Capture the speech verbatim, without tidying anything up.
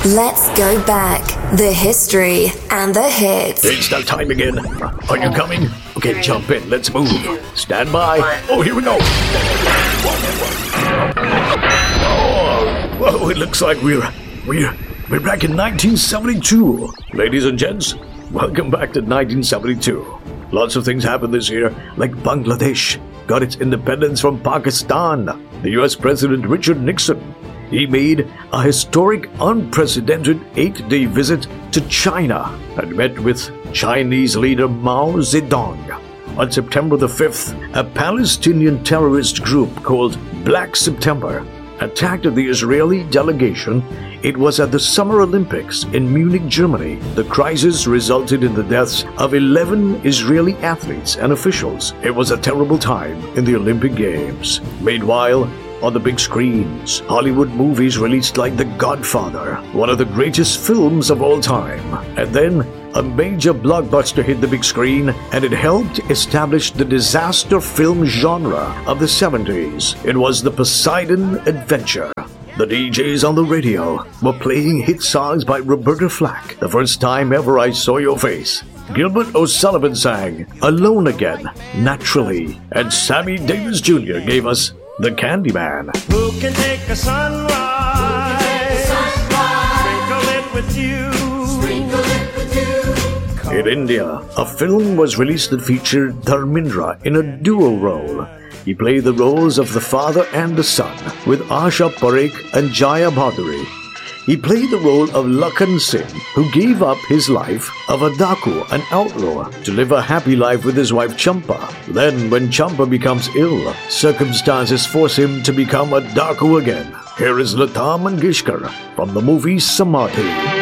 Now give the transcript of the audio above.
Let's go back. The history and the hits. It's that time again. Are you coming? Okay, jump in. Let's move. Stand by. Oh, here we go. Oh, whoa, it looks like we're we're we're back in nineteen seventy-two. Ladies and gents, welcome back to nineteen seventy-two. Lots of things happened this year, like Bangladesh got its independence from Pakistan. The U S President Richard Nixon, he made a historic, unprecedented eight-day visit to China and met with Chinese leader Mao Zedong. On September the fifth, a Palestinian terrorist group called Black September attacked the Israeli delegation. It was at the Summer Olympics in Munich, Germany. The crisis resulted in the deaths of eleven Israeli athletes and officials. It was a terrible time in the Olympic Games. Meanwhile, on the big screens, Hollywood movies released like The Godfather, one of the greatest films of all time. And then, a major blockbuster hit the big screen, and it helped establish the disaster film genre of the seventies. It was the Poseidon Adventure. The D Js on the radio were playing hit songs by Roberta Flack. The first time ever I saw your face. Gilbert O'Sullivan sang Alone Again, Naturally, and Sammy Davis Junior gave us The Candyman. Who can take a sunrise, sprinkle it with you, sprinkle it with you. In India, a film was released that featured Dharmendra in a dual role. He played the roles of the father and the son with Asha Parekh and Jaya Bhaduri. He played the role of Lakhan Singh, who gave up his life of a Daku, an outlaw, to live a happy life with his wife Champa. Then, when Champa becomes ill, circumstances force him to become a Daku again. Here is Lata Mangeshkar from the movie Samadhi.